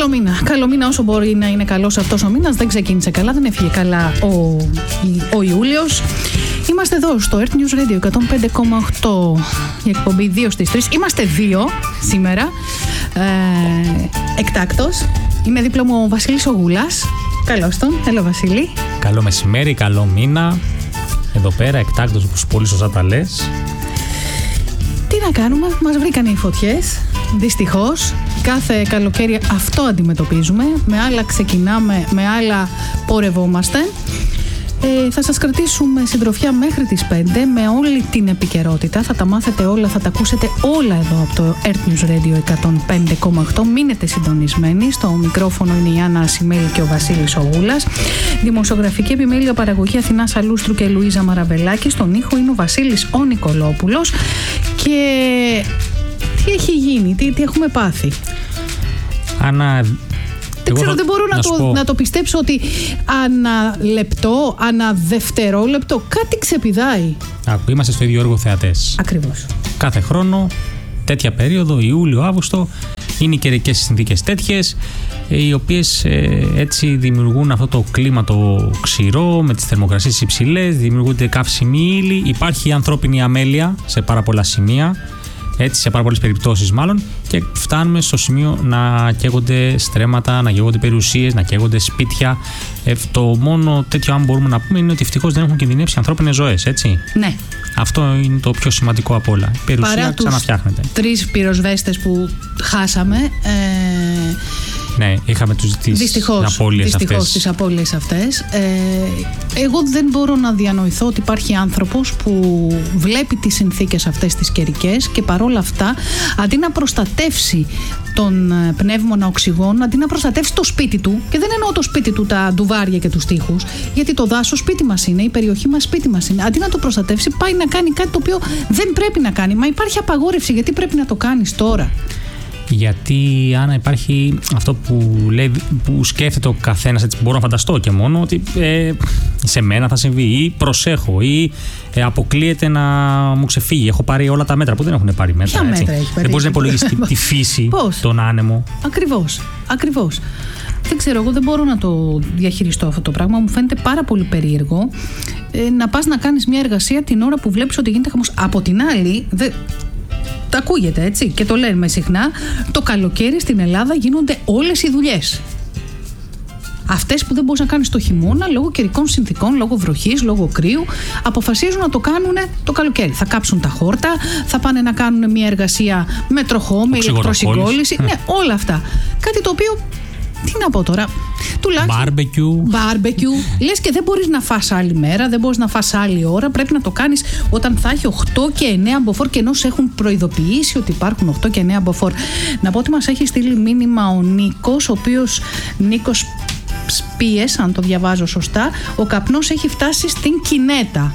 Καλό μήνα όσο μπορεί να είναι καλός αυτός ο μήνας. Δεν ξεκίνησε καλά, δεν έφυγε καλά ο Ιούλιος. Είμαστε εδώ στο Earth News Radio 105,8, η εκπομπή 2 στις 3. Είμαστε 2 σήμερα, εκτάκτος. Είναι δίπλα μου ο Βασίλης ο Γούλας. Καλώς τον, έλα Βασίλη. Καλό μεσημέρι, καλό μήνα. Εδώ πέρα, εκτάκτος, όπως πολύ σωστά τα λες. Τι να κάνουμε, μας βρήκανε οι φωτιές. Δυστυχώς, κάθε καλοκαίρι αυτό αντιμετωπίζουμε. Με άλλα ξεκινάμε, με άλλα πορευόμαστε. Θα σας κρατήσουμε συντροφιά μέχρι τις 5 με όλη την επικαιρότητα. Θα τα μάθετε όλα, θα τα ακούσετε όλα εδώ από το Earth News Radio 105,8. Μείνετε συντονισμένοι. Στο μικρόφωνο είναι η Άννα Ασημέλη και ο Βασίλης ο Γούλας. Δημοσιογραφική επιμέλεια, παραγωγή Αθηνά Αλούστρου και Λουίζα Μαραβελάκη. Στον ήχο είναι ο Βασίλης ο Νικολόπουλος. Και τι έχει γίνει, τι έχουμε πάθει. Άννα, δεν ξέρω, δεν μπορώ να το πιστέψω ότι ανά λεπτό, ανά δευτερόλεπτο κάτι ξεπηδάει. Είμαστε στο ίδιο έργο θεατές. Ακριβώς. Κάθε χρόνο, τέτοια περίοδο, Ιούλιο-Αύγουστο, είναι οι καιρικές συνθήκες τέτοιες, οι οποίες έτσι δημιουργούν αυτό το κλίμα το ξηρό, με τις θερμοκρασίες υψηλές, δημιουργούνται καύσιμοι ύλοι, υπάρχει ανθρώπινη αμέλεια σε πάρα πολλά σημεία. Έτσι, σε πάρα πολλές περιπτώσεις μάλλον, και φτάνουμε στο σημείο να καίγονται στρέμματα, να καίγονται περιουσίες, να καίγονται σπίτια. Το μόνο τέτοιο, αν μπορούμε να πούμε, είναι ότι ευτυχώς δεν έχουν κινδυνεύσει ανθρώπινες ζωές, έτσι. Ναι. Αυτό είναι το πιο σημαντικό απ' όλα. Η περιουσία ξαναφτιάχνεται. 3 πυροσβέστες που χάσαμε. Ναι, είχαμε τις απώλειες αυτές. Εγώ δεν μπορώ να διανοηθώ ότι υπάρχει άνθρωπος που βλέπει τις συνθήκες αυτές τις καιρικές και παρόλα αυτά, αντί να προστατεύσει τον πνεύμονα οξυγόνο, αντί να προστατεύσει το σπίτι του, και δεν εννοώ το σπίτι του, τα ντουβάρια και τους τοίχους, γιατί το δάσος σπίτι μας είναι, η περιοχή μας σπίτι μας είναι, αντί να το προστατεύσει, πάει να κάνει κάτι το οποίο δεν πρέπει να κάνει. Μα υπάρχει απαγόρευση, γιατί πρέπει να το κάνεις τώρα? Γιατί, Άννα, υπάρχει αυτό που λέει, που σκέφτεται ο καθένας, έτσι μπορώ να φανταστώ και μόνο, ότι σε μένα θα συμβεί, ή προσέχω, ή αποκλείεται να μου ξεφύγει. Έχω πάρει όλα τα μέτρα, που δεν έχουν πάρει μέτρα. Ποια μέτρα έχει πάρει? Δεν μπορείς να υπολογίσεις τη φύση, τον άνεμο. Ακριβώς. Δεν ξέρω, εγώ δεν μπορώ να το διαχειριστώ αυτό το πράγμα. Μου φαίνεται πάρα πολύ περίεργο να πας να κάνεις μια εργασία την ώρα που βλέπεις ότι γίνεται χαμός. Από την άλλη, τα ακούγεται, έτσι, και το λέμε συχνά, το καλοκαίρι στην Ελλάδα γίνονται όλες οι δουλειές. Αυτές που δεν μπορείς να κάνεις το χειμώνα λόγω καιρικών συνθήκων, λόγω βροχής, λόγω κρύου, αποφασίζουν να το κάνουν το καλοκαίρι. Θα κάψουν τα χόρτα, θα πάνε να κάνουν μια εργασία με τροχό, με ηλεκτροσυγκόλληση. Ναι, όλα αυτά. Κάτι το οποίο, τι να πω τώρα, τουλάχιστον μπάρμπεκιου. Λες και δεν μπορείς να φας άλλη μέρα, δεν μπορείς να φας άλλη ώρα. Πρέπει να το κάνεις όταν θα έχει 8 και 9 μποφόρ, και ενώ σε έχουν προειδοποιήσει ότι υπάρχουν 8 και 9 μποφόρ. Να πω ότι μας έχει στείλει μήνυμα ο Νίκος, ο οποίος Νίκος Σπίες, αν το διαβάζω σωστά, ο καπνός έχει φτάσει στην Κινέτα.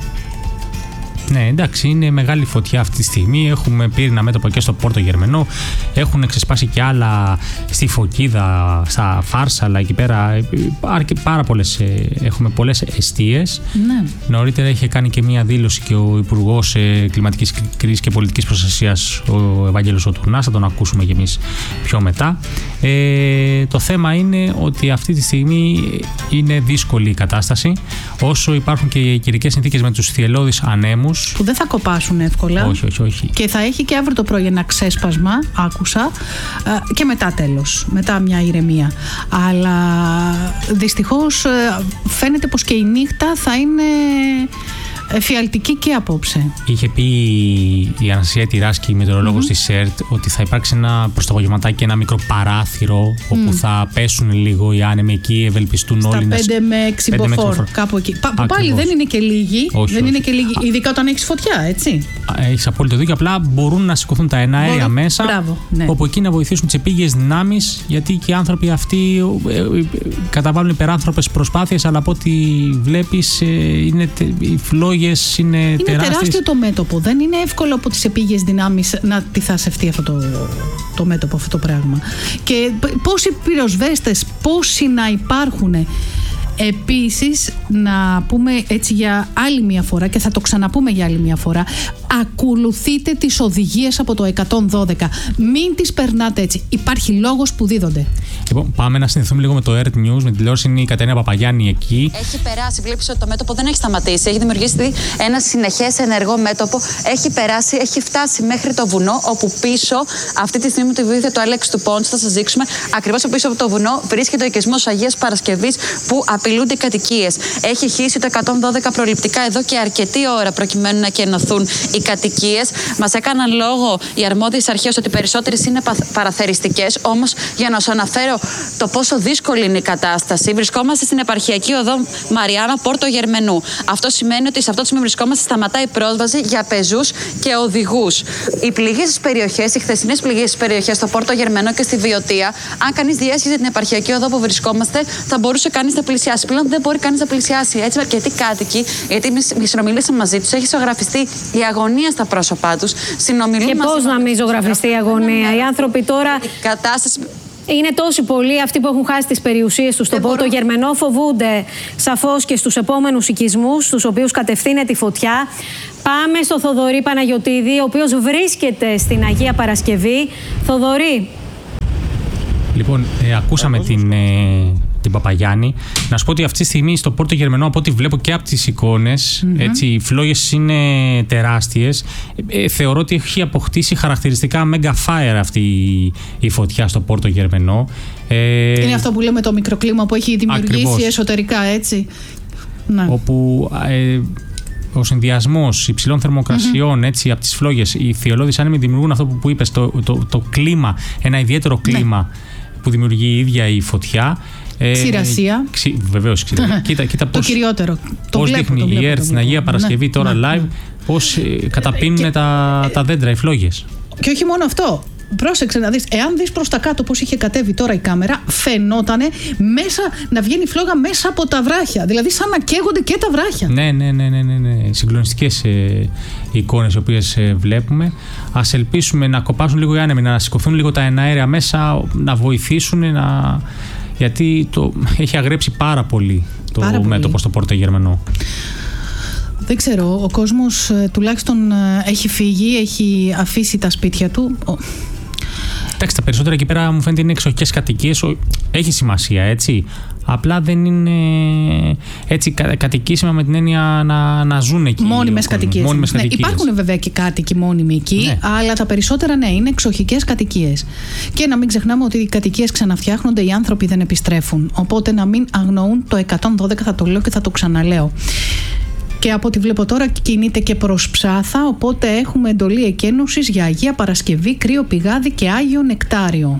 Ναι, εντάξει, είναι μεγάλη φωτιά αυτή τη στιγμή. Έχουμε πύρινα μέτωπο και στο Πόρτο Γερμενό. Έχουν ξεσπάσει και άλλα στη Φωκίδα, στα Φάρσαλα, εκεί πέρα. Πάρα πολλές, έχουμε πολλές εστίες. Ναι. Νωρίτερα είχε κάνει και μία δήλωση και ο Υπουργός Κλιματικής Κρίσης και Πολιτικής Προστασίας, ο Ευάγγελος ο Τουρνάς. Θα τον ακούσουμε κι εμείς πιο μετά. Το θέμα είναι ότι αυτή τη στιγμή είναι δύσκολη η κατάσταση. Όσο υπάρχουν και οι καιρικές συνθήκες με τους θυελλώδεις ανέμους, που δεν θα κοπάσουν εύκολα. Όχι. Και θα έχει και αύριο το πρωί ένα ξέσπασμα, άκουσα, και μετά τέλος, μετά μια ηρεμία. Αλλά δυστυχώς φαίνεται πως και η νύχτα θα είναι εφιαλτική και απόψε. Είχε πει η Αναστασία Τυράσκη, η μετεωρολόγος της ΕΡΤ, ότι θα υπάρξει προς το απογευματάκι ένα μικρό παράθυρο όπου θα πέσουν λίγο οι άνεμοι εκεί, ευελπιστούν όλοι να. Στα 5 με 6 μποφόρ, κάπου εκεί. Πάλι δεν είναι και λίγοι. Όχι. Είναι και λίγοι, ειδικά όταν έχεις φωτιά, έτσι. Έχεις απόλυτο δίκιο. Απλά μπορούν να σηκωθούν τα εναέρια μέσα. Μπράβο, ναι. Όπου εκεί να βοηθήσουν τις επίγειες δυνάμεις, γιατί και οι άνθρωποι αυτοί καταβάλουν υπεράνθρωπες προσπάθειες, αλλά από ό,τι βλέπεις οι φλόγες είναι τεράστιο το μέτωπο. Δεν είναι εύκολο από τις επίγειες δυνάμεις να αντιθασευτεί αυτό το μέτωπο, αυτό το πράγμα. Και πόσοι πυροσβέστες, πόσοι να υπάρχουν. Επίσης, να πούμε έτσι για άλλη μια φορά, και θα το ξαναπούμε για άλλη μια φορά, Ακολουθείτε τις οδηγίες από το 112. Μην τις περνάτε έτσι. Υπάρχει λόγος που δίδονται. Λοιπόν, πάμε να συνδεθούμε λίγο με το Earth News, με τη τηλεόραση. Είναι η Κατερίνα Παπαγιάννη εκεί. Έχει περάσει, βλέπεις ότι το μέτωπο δεν έχει σταματήσει. Έχει δημιουργήσει ένα συνεχές ενεργό μέτωπο. Έχει περάσει, έχει φτάσει μέχρι το βουνό, όπου πίσω, αυτή τη στιγμή με τη βοήθεια του Αλέξη του Πόντς, θα σας δείξουμε ακριβώς πίσω από το βουνό βρίσκεται ο οικισμός Αγίας Παρασκευής, που απειλούνται οι κατοικίες. Έχει χύσει το 112 προληπτικά εδώ και αρκετή ώρα προκειμένου να κενωθούν οι κατοικίες. Μας έκαναν λόγο οι αρμόδιες αρχές ότι περισσότερες είναι παραθεριστικές. Όμως, για να σου αναφέρω το πόσο δύσκολη είναι η κατάσταση, βρισκόμαστε στην επαρχιακή οδό Μαριάννα Πόρτο Γερμενού. Αυτό σημαίνει ότι σε αυτό το σημείο βρισκόμαστε, σταματάει η πρόσβαση για πεζούς και οδηγούς. Οι πληγές στις περιοχές, οι χθεσινές πληγές στις περιοχές στο Πόρτο Γερμενό και στη Βιωτία, αν κανείς διέσχιζε την επαρχιακή οδό που βρισκόμαστε, θα μπορούσε κανείς να πλησιάσει. Πλέον δεν μπορεί κανείς να πλησιάσει. Έτσι, αρκετοί κάτοικοι, γιατί συνομιλήσαμε μαζί τους, έχει ζωγραφιστεί η αγωνία στα πρόσωπά τους. Και πώς να μην ζωγραφιστεί η αγωνία? Οι άνθρωποι τώρα. Η κατάσταση. Είναι τόσοι πολλοί αυτοί που έχουν χάσει τις περιουσίες τους στον Πόρτο Γερμενό. Φοβούνται σαφώς και στους επόμενους οικισμούς, στους οποίους κατευθύνεται η φωτιά. Πάμε στο Θοδωρή Παναγιωτίδη, ο οποίος βρίσκεται στην Αγία Παρασκευή. Θοδωρή. Λοιπόν, ακούσαμε την Παπαγιάννη. Να σου πω ότι αυτή τη στιγμή στο Πόρτο Γερμενό, από ό,τι βλέπω και από τις εικόνες, έτσι, οι φλόγες είναι τεράστιες. Θεωρώ ότι έχει αποκτήσει χαρακτηριστικά mega fire αυτή η φωτιά στο Πόρτο Γερμενό. Είναι αυτό που λέμε το μικροκλίμα που έχει δημιουργήσει ακριβώς εσωτερικά, έτσι. Ναι. Όπου ο συνδυασμός υψηλών θερμοκρασιών, έτσι, από τις φλόγες, οι θειολώδεις άνεμοι δημιουργούν αυτό που είπες, το κλίμα, ένα ιδιαίτερο κλίμα που δημιουργεί η ίδια η φωτιά. Ξηρασία. Βεβαίως, κοίτα το πώς, κυριότερο. Πώς δείχνει η ΕΡΤ στην Αγία Παρασκευή τώρα live, πώς καταπίνουν τα δέντρα, οι φλόγες. Και όχι μόνο αυτό. Πρόσεξε να δεις, εάν δεις προς τα κάτω πώς είχε κατέβει τώρα η κάμερα, φαινότανε μέσα να βγαίνει φλόγα μέσα από τα βράχια. Δηλαδή σαν να καίγονται και τα βράχια. Ναι. Συγκλονιστικές εικόνες οι οποίες βλέπουμε. Ας ελπίσουμε να κοπάσουν λίγο οι άνεμοι, να σηκωθούν λίγο τα εναέρια μέσα, να βοηθήσουν, γιατί έχει αγρέψει πάρα πολύ το μέτωπο στο Πόρτο Γερμενό. Δεν ξέρω, ο κόσμος τουλάχιστον έχει φύγει, έχει αφήσει τα σπίτια του. Εντάξει, τα περισσότερα εκεί πέρα μου φαίνεται είναι εξοχικές κατοικίες. Έχει σημασία, έτσι. Απλά δεν είναι έτσι κατοικήσιμα με την έννοια να ζουν εκεί. Μόνιμες κατοικίες. Ναι, υπάρχουν βέβαια και κάτοικοι μόνιμοι εκεί, ναι, αλλά τα περισσότερα είναι εξοχικές κατοικίες. Και να μην ξεχνάμε ότι οι κατοικίες ξαναφτιάχνονται, οι άνθρωποι δεν επιστρέφουν. Οπότε να μην αγνοούν το 112, θα το λέω και θα το ξαναλέω. Και από ό,τι βλέπω τώρα κινείται και προς Ψάθα, οπότε έχουμε εντολή εκένωσης για Αγία Παρασκευή, Κρύο Πηγάδι και Άγιο Νεκτάριο.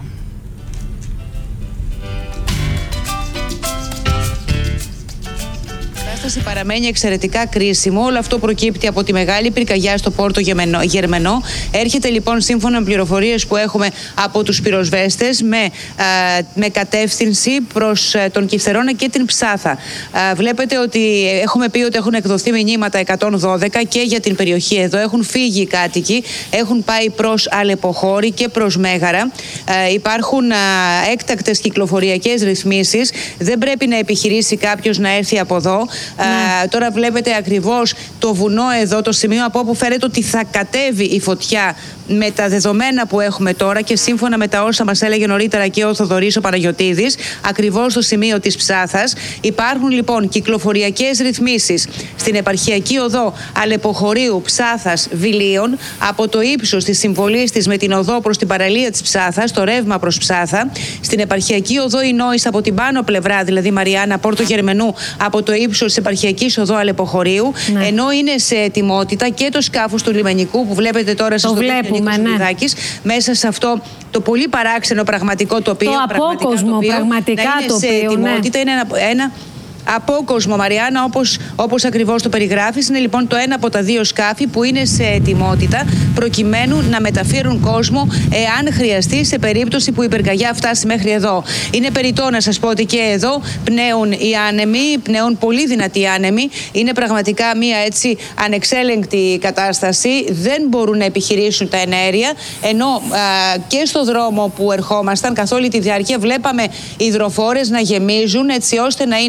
Παραμένει εξαιρετικά κρίσιμο. Όλο αυτό προκύπτει από τη μεγάλη πυρκαγιά στο Πόρτο Γερμενό. Έρχεται λοιπόν, σύμφωνα με πληροφορίες που έχουμε από τους πυροσβέστες, με κατεύθυνση προς τον Κυφθερώνα και την Ψάθα. Βλέπετε ότι έχουμε πει ότι έχουν εκδοθεί μηνύματα 112 και για την περιοχή εδώ. Έχουν φύγει οι κάτοικοι, έχουν πάει προς Αλεποχώρη και προς Μέγαρα. Υπάρχουν έκτακτες κυκλοφοριακές ρυθμίσεις. Δεν πρέπει να επιχειρήσει κάποιος να έρθει από εδώ. Τώρα βλέπετε ακριβώς το βουνό εδώ, το σημείο από όπου φαίνεται ότι θα κατέβει η φωτιά με τα δεδομένα που έχουμε τώρα και σύμφωνα με τα όσα μας έλεγε νωρίτερα και ο Θοδωρής ο Παναγιωτίδης, ακριβώς στο σημείο της Ψάθας. Υπάρχουν λοιπόν κυκλοφοριακές ρυθμίσεις στην επαρχιακή οδό Αλεποχωρίου, Ψάθας, Βιλίων, από το ύψος της συμβολής της με την οδό προς την παραλία της Ψάθας, το ρεύμα προς Ψάθα, στην επαρχιακή οδό Ινόης από την πάνω πλευρά, δηλαδή Μαριάννα Πόρτο Γερμενού, από το ύψος της επαρχιακής οδό Αλεποχωρίου, ενώ είναι σε ετοιμότητα και το σκάφος του λιμενικού που βλέπετε τώρα στο μέσα σε αυτό το πολύ παράξενο πραγματικό τοπίο. Το απόκοσμο πραγματικά τοπίο. Είναι σε ετοιμότητα, είναι ένα απόκοσμο, Μαριάννα, όπως ακριβώς το περιγράφεις. Είναι λοιπόν το ένα από τα δύο σκάφη που είναι σε ετοιμότητα προκειμένου να μεταφέρουν κόσμο εάν χρειαστεί, σε περίπτωση που η πυρκαγιά φτάσει μέχρι εδώ. Είναι περιττό να σας πω ότι και εδώ πνέουν οι άνεμοι, πνέουν πολύ δυνατοί άνεμοι. Είναι πραγματικά μια έτσι ανεξέλεγκτη κατάσταση. Δεν μπορούν να επιχειρήσουν τα εναέρια, ενώ και στο δρόμο που ερχόμασταν καθ' όλη τη διάρκεια βλέπαμε υδροφόρες να γεμίζουν έτσι ώστε να είναι έτοιμες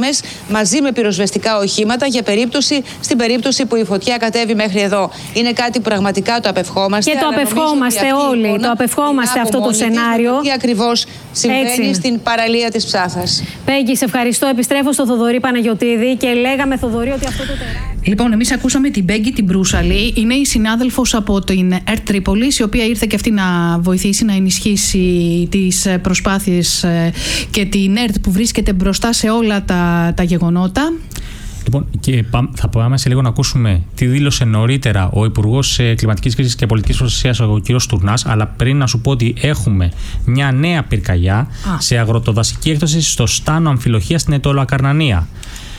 δυνάμεις μαζί με πυροσβεστικά οχήματα στην περίπτωση που η φωτιά κατέβει μέχρι εδώ. Είναι κάτι που πραγματικά το απευχόμαστε. Και το απευχόμαστε όλοι. Το απευχόμαστε αυτό το σενάριο. Τι ακριβώς συμβαίνει στην παραλία της Ψάθας. Πέγγι, σε ευχαριστώ. Επιστρέφω στο Θοδωρή Παναγιωτίδη και λέγαμε, Θοδωρή, ότι αυτό το τεράστιο. Λοιπόν, εμείς ακούσαμε την Πέγγι την Μπρούσαλη. Είναι η συνάδελφος από την ΕΡΤ Τρίπολης, η οποία ήρθε και αυτή να βοηθήσει να ενισχύσει τις προσπάθειες και την ΕΡΤ που βρίσκεται μπροστά σε όλα τα γεγονότα. Λοιπόν, και θα πάμε σε λίγο να ακούσουμε τι δήλωσε νωρίτερα ο Υπουργός Κλιματικής Κρίσης και Πολιτικής Προστασίας, ο κ. Στουρνάς. Αλλά πριν να σου πω ότι έχουμε μια νέα πυρκαγιά σε αγροτοδασική έκδοση στο Στάνο Αμφιλοχία στην Αιτωλοακαρνανία.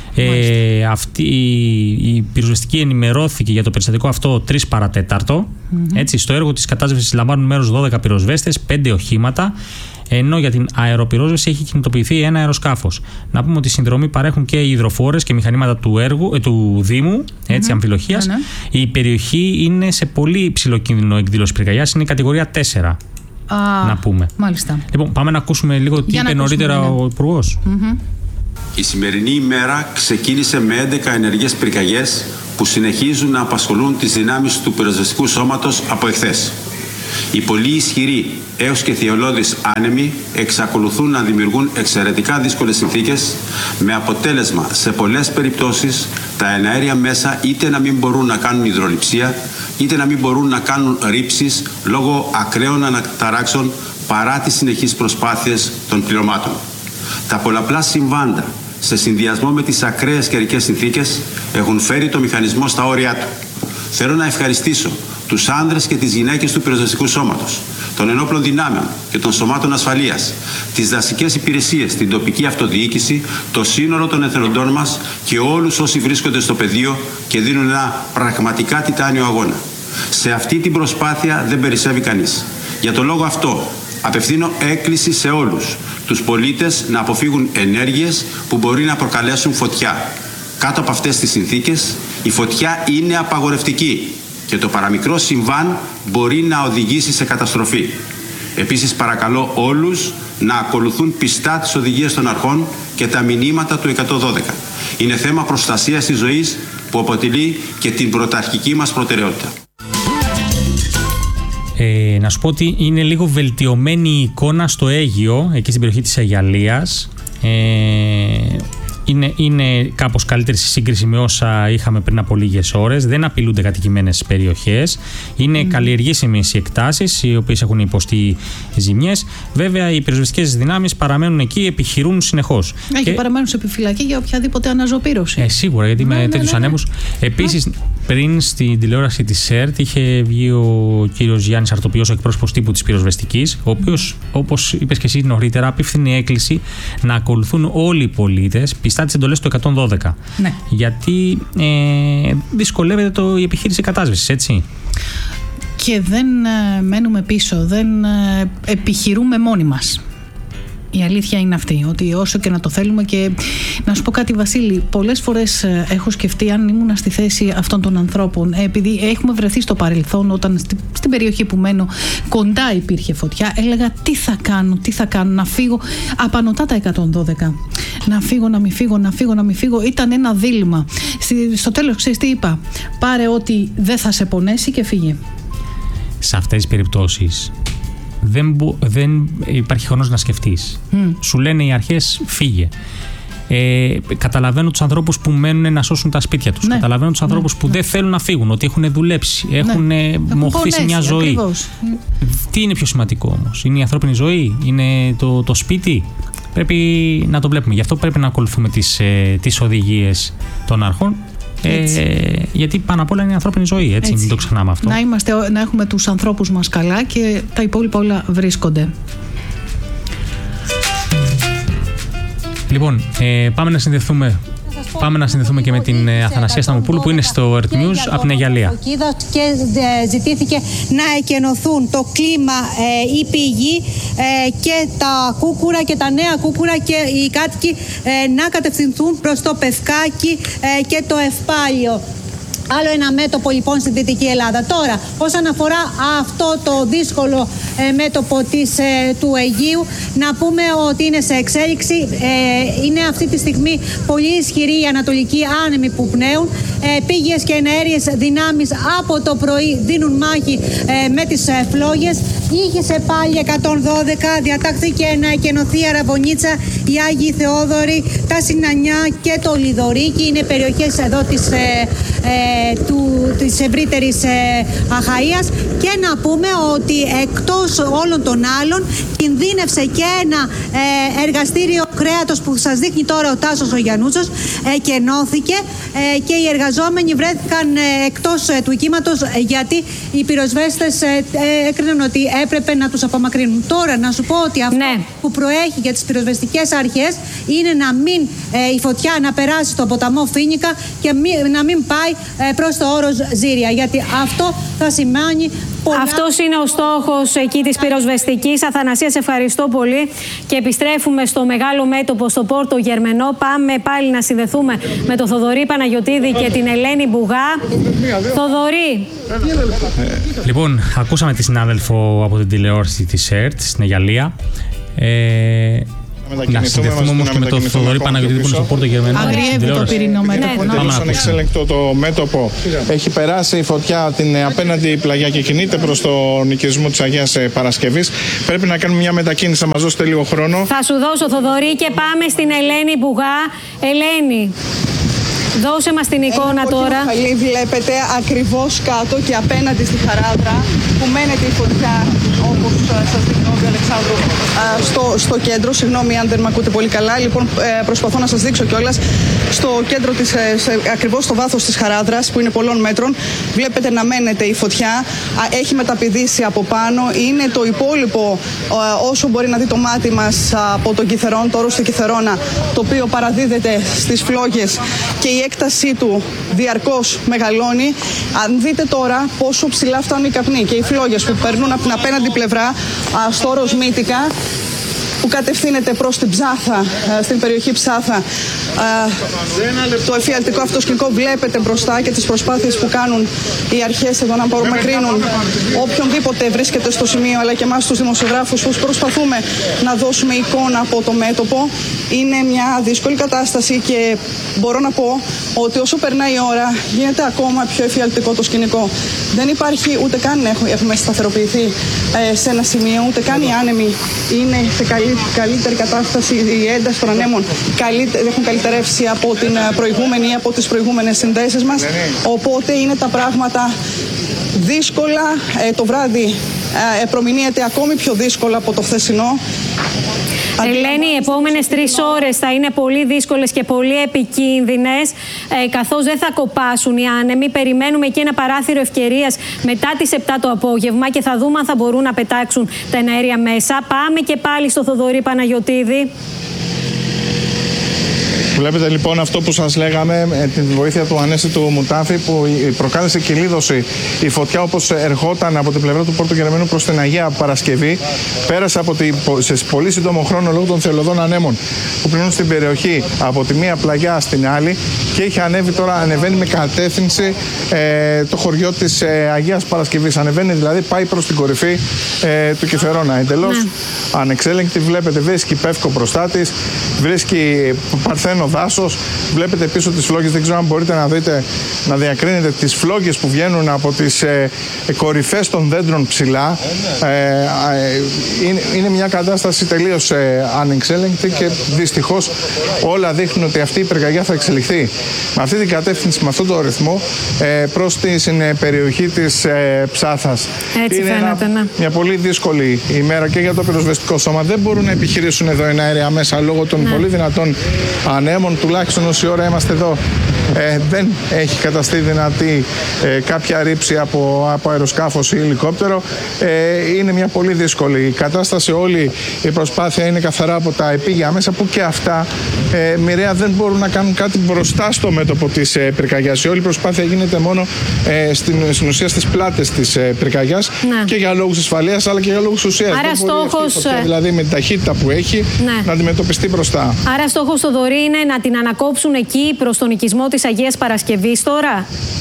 Αυτή η πυροσβεστική ενημερώθηκε για το περιστατικό αυτό 3 παρατέταρτο. Έτσι, στο έργο της κατάσβεσης λαμβάνουν μέρος 12 πυροσβέστες, 5 οχήματα, ενώ για την αεροπυρόσβεση έχει κινητοποιηθεί ένα αεροσκάφος. Να πούμε ότι συνδρομή παρέχουν και οι υδροφόρες και μηχανήματα του Δήμου Αμφιλοχίας. Η περιοχή είναι σε πολύ υψηλό κίνδυνο εκδήλωση πυρκαγιάς, είναι η κατηγορία 4. Να πούμε. Μάλιστα. Λοιπόν, πάμε να ακούσουμε λίγο τι είπε νωρίτερα ο Υπουργός. Η σημερινή ημέρα ξεκίνησε με 11 ενεργές πυρκαγιές που συνεχίζουν να απασχολούν τις δυνάμεις του πυροσβεστικού σώματος από εχθές. Οι πολύ ισχυροί έως και θειολώδεις άνεμοι εξακολουθούν να δημιουργούν εξαιρετικά δύσκολες συνθήκες, με αποτέλεσμα σε πολλές περιπτώσεις τα εναέρια μέσα είτε να μην μπορούν να κάνουν υδρολειψία, είτε να μην μπορούν να κάνουν ρήψεις λόγω ακραίων αναταράξεων παρά τις συνεχείς προσπάθειες των πληρωμάτων. Τα πολλαπλά συμβάντα σε συνδυασμό με τις ακραίες καιρικές συνθήκες έχουν φέρει το μηχανισμό στα όρια του. Θέλω να ευχαριστήσω τους άνδρες και τις γυναίκες του πυροσβεστικού σώματος, των ενόπλων δυνάμεων και των σωμάτων ασφαλείας, τις δασικές υπηρεσίες, την τοπική αυτοδιοίκηση, το σύνολο των εθελοντών μας και όλους όσοι βρίσκονται στο πεδίο και δίνουν ένα πραγματικά τιτάνιο αγώνα. Σε αυτή την προσπάθεια δεν περισσεύει κανείς. Για τον λόγο αυτό απευθύνω έκκληση σε όλους τους πολίτες να αποφύγουν ενέργειες που μπορεί να προκαλέσουν φωτιά. Κάτω από αυτές τις συνθήκες η φωτιά είναι απαγορευτική και το παραμικρό συμβάν μπορεί να οδηγήσει σε καταστροφή. Επίσης παρακαλώ όλους να ακολουθούν πιστά τις οδηγίες των αρχών και τα μηνύματα του 112. Είναι θέμα προστασίας της ζωής που αποτελεί και την πρωταρχική μας προτεραιότητα. Να σου πω ότι είναι λίγο βελτιωμένη η εικόνα στο Αίγυο, εκεί στην περιοχή της Αγιαλίας. Είναι κάπως καλύτερη στη σύγκριση με όσα είχαμε πριν από λίγες ώρες. Δεν απειλούνται κατοικημένες περιοχές. Είναι καλλιεργήσιμες οι εκτάσεις, οι οποίες έχουν υποστεί ζημιές. Βέβαια, οι πυροσβεστικές δυνάμεις παραμένουν εκεί, επιχειρούν συνεχώς. Και παραμένουν σε επιφυλακή για οποιαδήποτε αναζωπήρωση. Σίγουρα, γιατί με τέτοιους ανέμους. Επίσης, πριν στην τηλεόραση της ΕΡΤ είχε βγει ο κύριος Γιάννης Αρτοπιός, ο εκπρόσωπος τύπου της πυροσβεστικής, ο οποίος, όπως είπες και εσύ νωρίτερα, απίφθινε έκκληση να ακολουθούν όλοι οι πολίτες πιστά τις εντολές του 112. Ναι. Γιατί δυσκολεύεται η επιχείρηση κατάσβεσης, έτσι. Και δεν μένουμε πίσω, δεν επιχειρούμε μόνοι μας. Η αλήθεια είναι αυτή, ότι όσο και να το θέλουμε. Και να σου πω κάτι, Βασίλη, πολλές φορές έχω σκεφτεί αν ήμουν στη θέση αυτών των ανθρώπων, επειδή έχουμε βρεθεί στο παρελθόν, όταν στην περιοχή που μένω κοντά υπήρχε φωτιά, έλεγα τι θα κάνω, να φύγω απανωτά τα 112. Να φύγω, να μην φύγω. Ήταν ένα δίλημμα. Στο τέλος, ξέρεις τι είπα? Πάρε ό,τι δεν θα σε πονέσει και φύγε. Σε αυτές τις περιπτώσεις δεν υπάρχει χρόνος να σκεφτείς. Σου λένε οι αρχές φύγε. Καταλαβαίνω τους ανθρώπους που μένουν να σώσουν τα σπίτια τους. Ναι. Καταλαβαίνω τους ανθρώπους που δεν θέλουν να φύγουν, ότι έχουν δουλέψει, έχουν μοχθεί σε μια ζωή. Ακριβώς. Τι είναι πιο σημαντικό όμως? Είναι η ανθρώπινη ζωή? Είναι το σπίτι? Πρέπει να το βλέπουμε. Γι' αυτό πρέπει να ακολουθούμε τις οδηγίες των αρχών. Γιατί πάνω απ' όλα είναι η ανθρώπινη ζωή, έτσι. Μην το ξεχνάμε αυτό. Να έχουμε τους ανθρώπους μας καλά και τα υπόλοιπα όλα βρίσκονται. Λοιπόν, πάμε να συνδεθούμε και με την Αθανασία Σταμοπούλου που είναι στο Earth News από την Αγιαλία. Και ζητήθηκε να εκενωθούν το κλίμα, η πηγή και τα κούκουρα και τα νέα κούκουρα και οι κάτοικοι να κατευθυνθούν προς το Πευκάκι και το Ευπάλιο. Άλλο ένα μέτωπο λοιπόν στη Δυτική Ελλάδα. Τώρα, όσον αφορά αυτό το δύσκολο μέτωπο του Αιγείου, να πούμε ότι είναι σε εξέλιξη. Είναι αυτή τη στιγμή πολύ ισχυρή η ανατολική άνεμοι που πνέουν. Πήγες και εναέριες δυνάμεις από το πρωί δίνουν μάχη με τις φλόγες. Ήχησε πάλι 112, διατάχθηκε να εκενωθεί η Αραβωνίτσα, η Άγιοι Θεόδωροι, τα Συνανιά και το Λιδωρίκι. Είναι περιοχές εδώ της ευρύτερης Αχαΐας. Και να πούμε ότι εκτός όλων των άλλων κινδύνευσε και ένα εργαστήριο κρέατος που σας δείχνει τώρα ο Τάσος ο Γιαννούτσος, εκενώθηκε και οι εργαζόμενοι βρέθηκαν εκτός του κύματος, γιατί οι πυροσβέστες έκριναν ότι έπρεπε να τους απομακρύνουν. Τώρα να σου πω ότι αυτό που προέχει για τις πυροσβεστικές αρχές είναι να μην η φωτιά να περάσει στο ποταμό Φίνικα και να μην πάει προς το όρος Ζήρια, γιατί αυτό θα σημαίνει πολλά. Αυτός είναι ο στόχος εκεί της πυροσβεστικής. Αθανασία, σε ευχαριστώ πολύ και επιστρέφουμε στο μεγάλο μέτωπο στο Πόρτο Γερμενό. Πάμε πάλι να συνδεθούμε με τον Θοδωρή Παναγιωτίδη και την Ελένη Μπουγά. Θοδωρή. Λοιπόν, ακούσαμε τη συνάδελφο από την τηλεόραση της ΕΡΤ στην Αιγαλία. Να συνδεθούμε όμως και με τον Θοδωρή Παναγιωτίδη που είναι στο Πόρτο Γερμενό. Αγριεύει το πυρηνό μέτωπο. Εντελώς ανεξέλεγκτο το μέτωπο. Έχει περάσει η φωτιά την απέναντι πλαγιά και κινείται προς τον οικισμό της Αγίας Παρασκευής. Πρέπει να κάνουμε μια μετακίνηση, θα μας δώσετε λίγο χρόνο. Θα σου δώσω, Θοδωρή, και πάμε στην Ελένη Μπουγά. Ελένη, δώσε μας την εικόνα τώρα. Χαλί, βλέπετε ακριβώς κάτω και απέναντι στη Χαράδρα που μένεται η φωτιά, όπως σας δείχνω, ο Αλεξάνδρου, στο κέντρο. Συγγνώμη αν δεν με ακούτε πολύ καλά. Λοιπόν, προσπαθώ να σας δείξω κιόλας. Στο κέντρο της, ακριβώς στο βάθος της Χαράδρας, που είναι πολλών μέτρων, βλέπετε να μένεται η φωτιά. Έχει μεταπηδήσει από πάνω. Είναι το υπόλοιπο, όσο μπορεί να δει το μάτι μας, από τον Κιθερόν, το όρος του Κιθερώνα, το οποίο παραδίδεται στις φλόγες και η έκτασή του διαρκώς μεγαλώνει. Αν δείτε τώρα πόσο ψηλά φτάνουν οι καπνοί και οι φλόγες που περνούν από την απέναντι πλευρά στο όρος Μύτικα, που κατευθύνεται προς την Ψάθα, στην περιοχή Ψάθα. Το εφιαλτικό αυτοσκηνικό βλέπετε μπροστά και τις προσπάθειες που κάνουν οι αρχές εδώ να απομακρύνουν οποιονδήποτε βρίσκεται στο σημείο, αλλά και εμάς τους δημοσιογράφους που προσπαθούμε να δώσουμε εικόνα από το μέτωπο. Είναι μια δύσκολη κατάσταση και μπορώ να πω ότι όσο περνάει η ώρα γίνεται ακόμα πιο εφιαλτικό το σκηνικό. Δεν υπάρχει ούτε καν έχουμε σταθεροποιηθεί σε ένα σημείο, ούτε καν οι άνεμοι είναι σε καλύτερη κατάσταση. Η ένταση των ανέμων έχουν καλυτερεύσει από την προηγούμενη ή από τις προηγούμενες συνδέσεις μας. Οπότε είναι τα πράγματα δύσκολα. Το βράδυ προμηνύεται ακόμη πιο δύσκολα από το χθεσινό. Ελένη, οι επόμενες 3 ώρες θα είναι πολύ δύσκολες και πολύ επικίνδυνες, καθώς δεν θα κοπάσουν οι άνεμοι. Περιμένουμε εκεί ένα παράθυρο ευκαιρίας μετά τις 7 το απόγευμα και θα δούμε αν θα μπορούν να πετάξουν τα εναέρια μέσα. Πάμε και πάλι στο Θοδωρή Παναγιωτίδη. Βλέπετε λοιπόν αυτό που σας λέγαμε, με τη βοήθεια του Ανέστη του Μουτάφη, που προκάλεσε κυλίδωση η φωτιά όπως ερχόταν από την πλευρά του Πόρτου Γερμενού προς την Αγία Παρασκευή. Πέρασε σε πολύ σύντομο χρόνο λόγω των θελωδών ανέμων που πληνούν στην περιοχή από τη μία πλαγιά στην άλλη και είχε ανέβει τώρα, ανεβαίνει με κατεύθυνση το χωριό της Αγίας Παρασκευής. Ανεβαίνει δηλαδή, πάει προς την κορυφή του Κιθερώνα. Εντελώς ανεξέλεγκτη, βλέπετε, βρίσκει Πεύκο μπροστά της, βρίσκει Παρθένο δάσος, βλέπετε πίσω τις φλόγες, δεν ξέρω αν μπορείτε να δείτε, να διακρίνετε τις φλόγες που βγαίνουν από τις κορυφές των δέντρων ψηλά. Είναι μια κατάσταση τελείως ανεξέλεγκτη και δυστυχώς όλα δείχνουν ότι αυτή η πυρκαγιά θα εξελιχθεί με αυτή την κατεύθυνση, με αυτόν τον ρυθμό προς την περιοχή της Ψάθας. Έτσι είναι φαίνεται, μια πολύ δύσκολη ημέρα και για το πυροσβεστικό σώμα. Δεν μπορούν να επιχειρήσουν εδώ εναέρια μέσα λόγω των πολύ δυνατών ανέμων, τουλάχιστον όση ώρα είμαστε εδώ. Δεν έχει καταστεί δυνατή κάποια ρήψη από αεροσκάφος ή ελικόπτερο. Είναι μια πολύ δύσκολη κατάσταση. Όλη η προσπάθεια είναι καθαρά από τα επίγεια μέσα, που και αυτά μοιραία δεν μπορούν να κάνουν κάτι μπροστά στο μέτωπο της πυρκαγιάς. Όλη η προσπάθεια γίνεται μόνο στην ουσία στις πλάτες της πυρκαγιάς, και για λόγους ασφαλείας αλλά και για λόγους ουσίας. Άρα στόχος, δηλαδή με την ταχύτητα που έχει, να αντιμετωπιστεί μπροστά. Άρα στόχος, Θοδωρή, είναι να την ανακόψουν εκεί προς τον οικισμό της Αγίας Παρασκευής τώρα.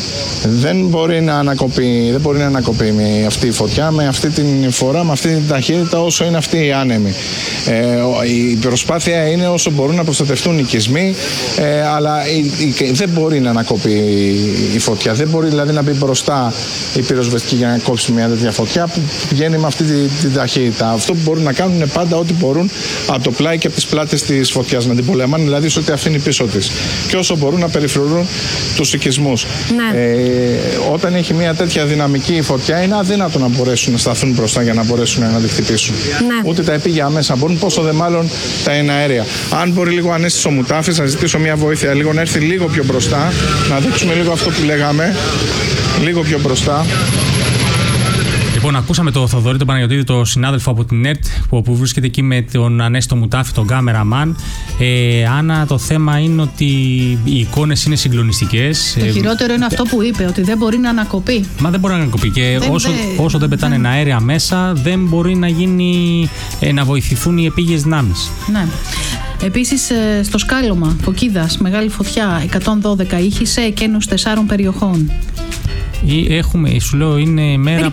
Δεν μπορεί να ανακοπεί αυτή η φωτιά με αυτή την φορά, με αυτή την ταχύτητα όσο είναι αυτή η άνεμη. Η προσπάθεια είναι όσο μπορούν να προστατευτούν οι οικισμοί, αλλά δεν μπορεί να ανακοπεί η φωτιά. Δεν μπορεί δηλαδή να μπει μπροστά η πυροσβεστική για να κόψει μια τέτοια φωτιά που πηγαίνει με αυτή την ταχύτητα. Αυτό που μπορούν να κάνουν είναι πάντα ό,τι μπορούν από το πλάι και από τις πλάτες της φωτιάς, να την πολεμάνε δηλαδή σε ό,τι αφήνει πίσω της. Και όσο μπορούν να περιφρουρούν τους οικισμούς. Ναι. Όταν έχει μια τέτοια δυναμική φωτιά, είναι αδύνατο να μπορέσουν να σταθούν μπροστά για να μπορέσουν να τη χτυπήσουν. Ναι. Ούτε τα επίγεια μέσα μπορούν, πόσο δε μάλλον τα εναέρια. Αν μπορεί λίγο Ανέστης ο Μουτάφης, να ζητήσω μια βοήθεια λίγο, να έρθει λίγο πιο μπροστά, να δείξουμε λίγο αυτό που λέγαμε. Λίγο πιο μπροστά. Λοιπόν, ακούσαμε τον Θοδωρή τον Παναγιωτίδη, τον συνάδελφο από την ΕΡΤ, που βρίσκεται εκεί με τον Ανέστη Μουτάφη, τον κάμεραμαν. Άννα, το θέμα είναι ότι οι εικόνες είναι συγκλονιστικές. Το χειρότερο είναι αυτό που είπε, ότι δεν μπορεί να ανακοπεί. Μα δεν μπορεί να ανακοπεί. Και όσο δεν πετάνε αέρια μέσα, δεν μπορεί να βοηθηθούν οι επίγειες δυνάμεις. Ναι. Επίσης, στο σκάλωμα Φωκίδας, μεγάλη φωτιά, 112 ήχησε, εκένους 4 περιοχών. Έχουμε, σου λέω, είναι μέρα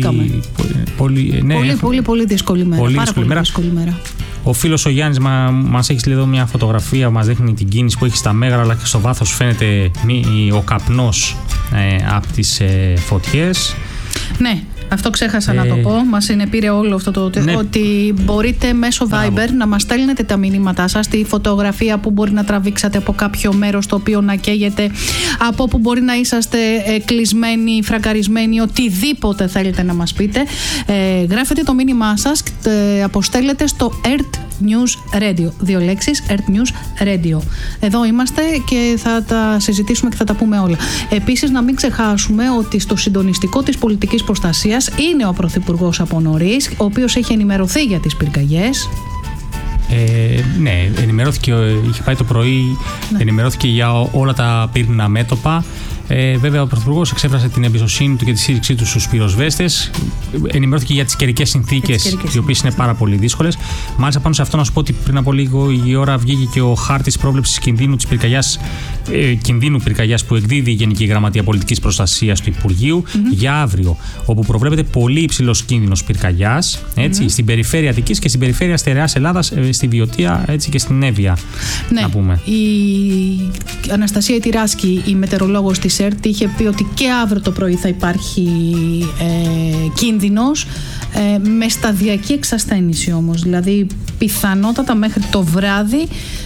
πολύ δύσκολη μέρα. Ο φίλος ο Γιάννης μας έχει στείλει εδώ μια φωτογραφία που μας δείχνει την κίνηση που έχει στα Μέγαρα, αλλά και στο βάθος φαίνεται ο καπνός από τις φωτιές. Ναι. Αυτό ξέχασα να το πω. Μας πήρε όλο αυτό το. Ναι. Ότι μπορείτε μέσω Viber να μας στέλνετε τα μηνύματά σας, τη φωτογραφία που μπορεί να τραβήξατε από κάποιο μέρος το οποίο να καίγεται, από όπου μπορεί να είσαστε κλεισμένοι, φρακαρισμένοι, οτιδήποτε θέλετε να μας πείτε. Γράφετε το μήνυμά σας, αποστέλλετε στο Earth News Radio. 2 λέξεις, Earth News Radio. Εδώ είμαστε και θα τα συζητήσουμε και θα τα πούμε όλα. Επίσης, να μην ξεχάσουμε ότι στο συντονιστικό της πολιτικής προστασίας είναι ο Πρωθυπουργός από νωρίς, ο οποίος έχει ενημερωθεί για τις πυρκαγιές. Ναι, ενημερώθηκε, είχε πάει το πρωί, ναι. Ενημερώθηκε για όλα τα πύρνα μέτωπα. Βέβαια, ο Πρωθυπουργός εξέφρασε την εμπιστοσύνη του και τη στήριξή του στους πυροσβέστες. Ενημερώθηκε για τις καιρικές συνθήκες, οι οποίες είναι πάρα πολύ δύσκολες. Μάλιστα, πάνω σε αυτό να σου πω ότι πριν από λίγο η ώρα βγήκε και ο χάρτης πρόβλεψης κινδύνου πυρκαγιάς που εκδίδει η Γενική Γραμματεία Πολιτικής Προστασίας του Υπουργείου για αύριο, όπου προβλέπεται πολύ υψηλός κίνδυνος πυρκαγιάς στην περιφέρεια Αττικής και στην περιφέρεια Στερεάς Ελλάδας, στη Βιωτία και στην Εύβοια. Ναι, να πούμε. Η Αναστασία Τυράσκη, η μετεωρολόγος της ΕΡΤ, είχε πει ότι και αύριο το πρωί θα υπάρχει κίνδυνος, με σταδιακή εξασθένηση όμως. Δηλαδή, πιθανότατα μέχρι το βράδυ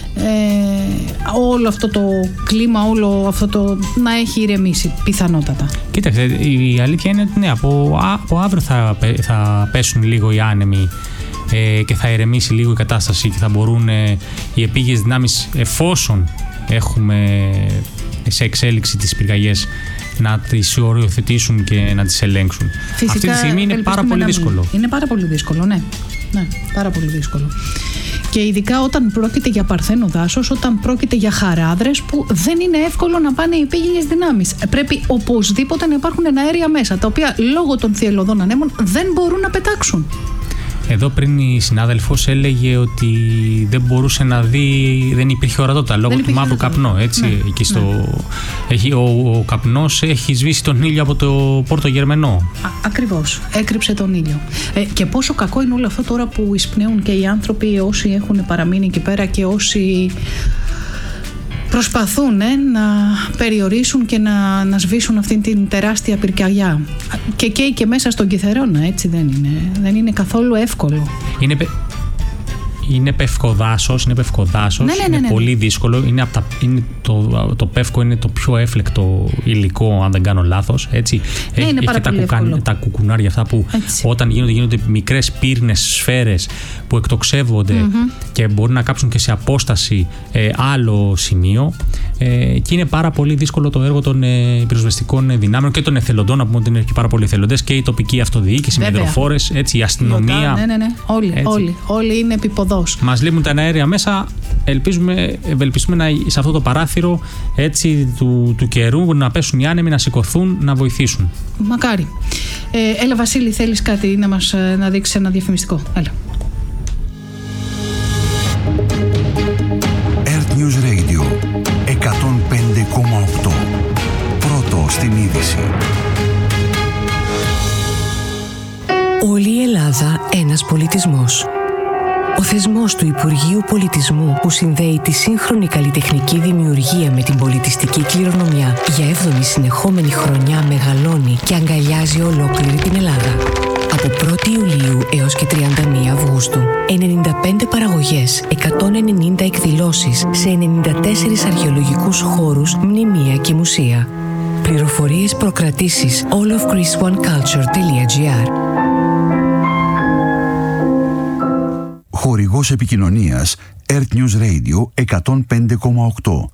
όλο αυτό το κλίμα, όλο αυτό το να έχει ηρεμήσει, πιθανότατα. Κοίταξε, η αλήθεια είναι ότι ναι, από αύριο θα πέσουν λίγο οι άνεμοι και θα ηρεμήσει λίγο η κατάσταση και θα μπορούν οι επίγειες δυνάμεις, εφόσον έχουμε σε εξέλιξη τις πυρκαγιές, να τις οριοθετήσουν και να τις ελέγξουν. Φυσικά, αυτή τη στιγμή είναι πάρα πολύ δύσκολο. Είναι πάρα πολύ δύσκολο, ναι. Πάρα πολύ δύσκολο. Και ειδικά όταν πρόκειται για παρθένο δάσος, όταν πρόκειται για χαράδρες που δεν είναι εύκολο να πάνε οι επίγειες δυνάμεις. Πρέπει οπωσδήποτε να υπάρχουν αέρια μέσα, τα οποία λόγω των θυελλωδών ανέμων δεν μπορούν να πετάξουν. Εδώ πριν η συνάδελφος έλεγε ότι δεν μπορούσε να δει, δεν υπήρχε ορατότητα λόγω του μαύρου καπνού. Έτσι, ναι, εκεί ναι. Ο καπνός έχει σβήσει τον ήλιο από το Πόρτο Γερμενό. Ακριβώς, έκρυψε τον ήλιο. Και πόσο κακό είναι όλο αυτό τώρα που εισπνέουν και οι άνθρωποι, όσοι έχουν παραμείνει εκεί πέρα και όσοι προσπαθούν να περιορίσουν και να σβήσουν αυτήν την τεράστια πυρκαγιά. Και καίει και μέσα στον Κιθερώνα, έτσι δεν είναι. Δεν είναι καθόλου εύκολο. Είναι πευκοδάσος, είναι πολύ δύσκολο. Το πεύκο είναι το πιο έφλεκτο υλικό, αν δεν κάνω λάθος. Έτσι. Είναι έχει τα κουκουνάρια αυτά που έτσι, όταν γίνονται μικρές πύρνες σφαίρες που εκτοξεύονται και μπορούν να κάψουν και σε απόσταση άλλο σημείο. Και είναι πάρα πολύ δύσκολο το έργο των πυροσβεστικών δυνάμεων και των εθελοντών. Να πούμε ότι είναι και πάρα πολλοί εθελοντές και η τοπική αυτοδιοίκηση, οι υδροφόρες, η αστυνομία. Ναι. Όλοι είναι επίποδος. Μας λείπουν τα αέρια μέσα. Ευελπιστούμε σε αυτό το παράθυρο του καιρού να πέσουν οι άνεμοι, να σηκωθούν, να βοηθήσουν. Μακάρι. Έλα, Βασίλη, θέλεις κάτι να δείξεις ένα διαφημιστικό? Έλα. Earth News Radio 105,8. Πρώτο στην είδηση. πολιτισμός. Ο θεσμός του Υπουργείου Πολιτισμού που συνδέει τη σύγχρονη καλλιτεχνική δημιουργία με την πολιτιστική κληρονομιά για 7η συνεχόμενη χρονιά μεγαλώνει και αγκαλιάζει ολόκληρη την Ελλάδα. Από 1η Ιουλίου έως και 31 Αυγούστου, 95 παραγωγές, 190 εκδηλώσεις σε 94 αρχαιολογικούς χώρους, μνημεία και μουσεία. Πληροφορίες προκρατήσεις allofgreeceoneculture.gr. Χορηγός επικοινωνίας Earth News Radio 105,8.